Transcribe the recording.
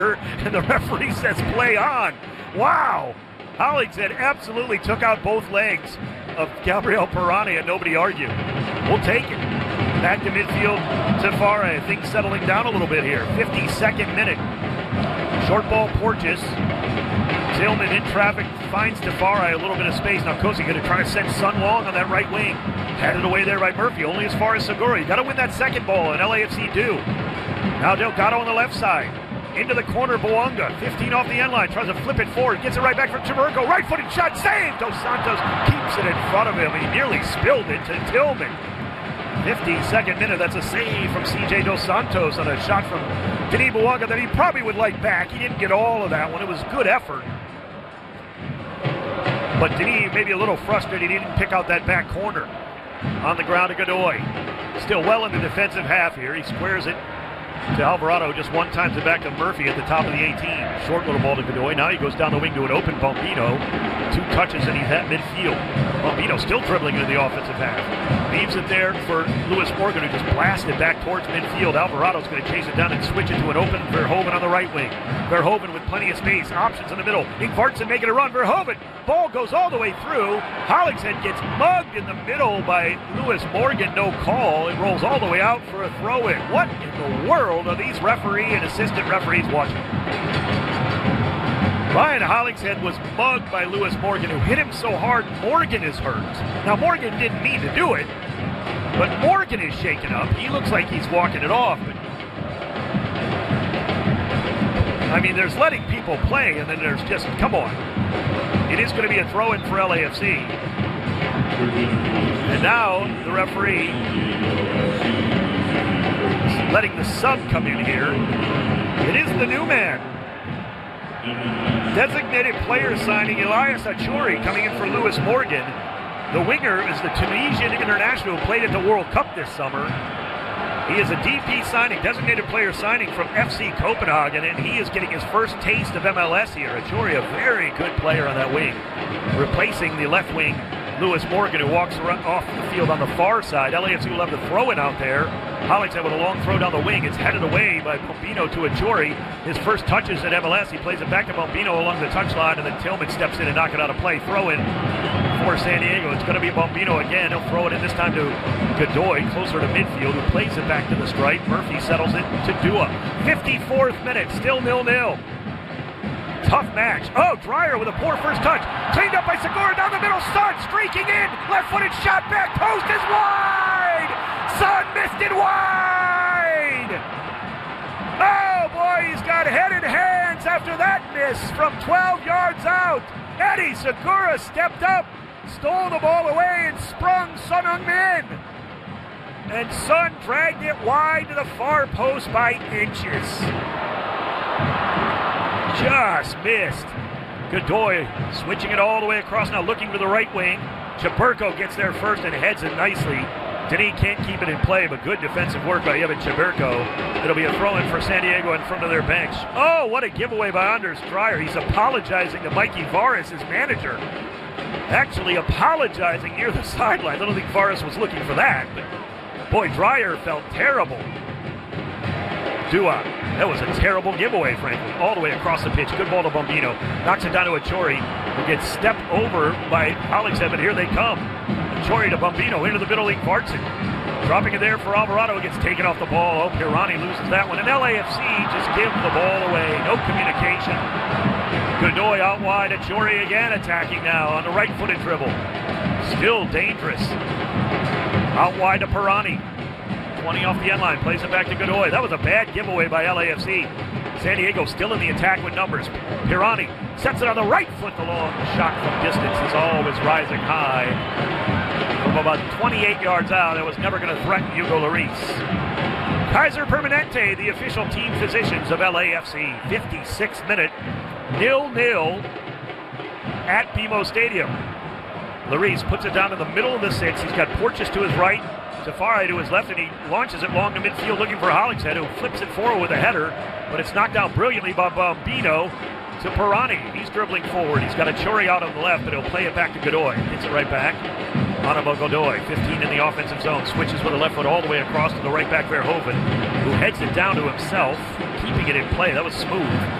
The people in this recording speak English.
and the referee says play on. Wow. Hollingshead absolutely took out both legs of Gabriel Pirani and nobody argued. We'll take it. Back to midfield, Tafari. Things settling down a little bit here. 52nd minute. Short ball, Porteous. Tillman in traffic finds Tafari a little bit of space. Now Kosi going to try to send Sun Long on that right wing. Headed away there by Murphy, only as far as Segura. You got to win that second ball, and LAFC do. Now Delgado on the left side. Into the corner, Bouanga. 15 off the end line. Tries to flip it forward. Gets it right back from Chaburko. Right-footed shot. Saved. Dos Santos keeps it in front of him. He nearly spilled it to Tillman. 52nd minute. That's a save from CJ Dos Santos on a shot from Denis Bouanga that he probably would like back. He didn't get all of that one. It was good effort. But Denis maybe a little frustrated. He didn't pick out that back corner. On the ground to Godoy. Still well in the defensive half here. He squares it to Alvarado, just one times it back to Murphy at the top of the 18. Short little ball to Godoy. Now he goes down the wing to an open Bombino. 2 touches and he's at midfield. Bombino still dribbling into the offensive half. Leaves it there for Lewis Morgan, who just blasted back towards midfield. Alvarado's going to chase it down and switch it to an open Verhoeven on the right wing. Verhoeven with plenty of space. Options in the middle. Ingvartsen making a run. Verhoeven. Ball goes all the way through. Hollingshead gets mugged in the middle by Lewis Morgan. No call. It rolls all the way out for a throw-in. What in the world are these referee and assistant referees watching? Ryan Hollingshead was mugged by Lewis Morgan, who hit him so hard Morgan is hurt. Now Morgan didn't mean to do it, but Morgan is shaken up. He looks like he's walking it off. But, I mean, there's letting people play, and then there's just, come on. It is going to be a throw-in for LAFC. And now the referee is letting the sub come in here. It is the new man. Designated player signing Elias Achouri coming in for Lewis Morgan. The winger is the Tunisian international who played at the World Cup this summer. He is a DP signing, designated player signing from FC Copenhagen, and he is getting his first taste of MLS here. Achouri, a very good player on that wing, replacing the left wing Lewis Morgan, who walks off the field on the far side. LAFC will have the throw-in out there. Hollingshead with a long throw down the wing. It's headed away by Bombino to Achouri. His first touches at MLS. He plays it back to Bombino along the touchline, and then Tillman steps in and knocks it out of play. Throw-in for San Diego. It's going to be Bombino again. He'll throw it in this time to Godoy, closer to midfield, who plays it back to the stripe. Murphy settles it to Dua. 54th minute, still 0-0. Tough match. Oh, Dreyer with a poor first touch. Cleaned up by Segura down the middle. Sun streaking in. Left-footed shot back. Post is wide. Sun missed it wide. Oh, boy, he's got head and hands after that miss from 12 yards out. Eddie Segura stepped up, stole the ball away, and sprung Son Heung-min. And Sun dragged it wide to the far post by inches. Just missed. Godoy switching it all the way across now, looking to the right wing. Chaburko gets there first and heads it nicely. Denis can't keep it in play, but good defensive work by Evan Chaburko. It'll be a throw-in for San Diego in front of their bench. Oh, what a giveaway by Anders Dreyer. He's apologizing to Mikey Varas, his manager. Actually apologizing near the sideline. I don't think Varas was looking for that, but boy, Dreyer felt terrible. Dua. That was a terrible giveaway, frankly, all the way across the pitch. Good ball to Bombino. Knocks it down to Achouri, who gets stepped over by Hollingshead, but here they come. Achouri to Bombino, into the middle, Ingvartsen. Dropping it there for Alvarado, who gets taken off the ball. Oh, Pirani loses that one. And LAFC just give the ball away. No communication. Godoy out wide. Achouri again attacking now on the right-footed dribble. Still dangerous. Out wide to Pirani. 20 off the end line, plays it back to Godoy. That was a bad giveaway by LAFC. San Diego still in the attack with numbers. Pirani sets it on the right foot. The long shot from distance is always rising high. From about 28 yards out, it was never going to threaten Hugo Lloris. Kaiser Permanente, the official team physicians of LAFC. 56th minute, 0-0 at BMO Stadium. Lloris puts it down in the middle of the 6. He's got Porteous to his right, Tafari to his left, and he launches it long to midfield looking for Hollingshead, who flips it forward with a header, but it's knocked down brilliantly by Bombino to Pirani. He's dribbling forward. He's got Achouri out on the left, but he'll play it back to Godoy. Gets it right back. Anibal Godoy, 15 in the offensive zone, switches with the left foot all the way across to the right back Verhoeven, who heads it down to himself. keeping it in play. That was smooth.